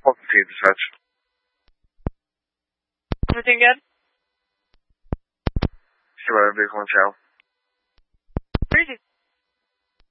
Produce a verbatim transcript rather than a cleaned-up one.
Welcome to Dispatch. Everything good? Survivor vehicle on channel. Crazy.